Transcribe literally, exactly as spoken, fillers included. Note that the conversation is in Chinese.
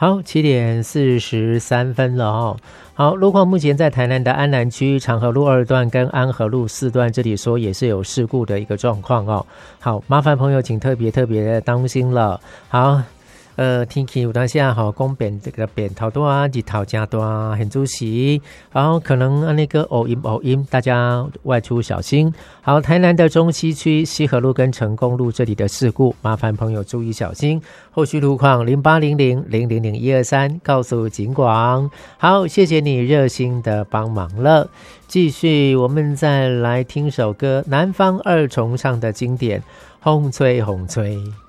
好，七点四十三分了哦。好，路况目前在台南的安南区长和路二段跟安和路四段这里说也是有事故的一个状况哦。好，麻烦朋友请特别特别的当心了。好。呃，天气有当下哈，讲变这个变头多啊，日头加多啊，很主席，然后可能那个偶阴偶阴，大家外出小心。好，台南的中西区西河路跟成功路这里的事故，麻烦朋友注意小心。后续路况零八零零零零零一二三告诉警广。好，谢谢你热心的帮忙了。继续，我们再来听首歌，南方二重唱的经典《风吹风吹》。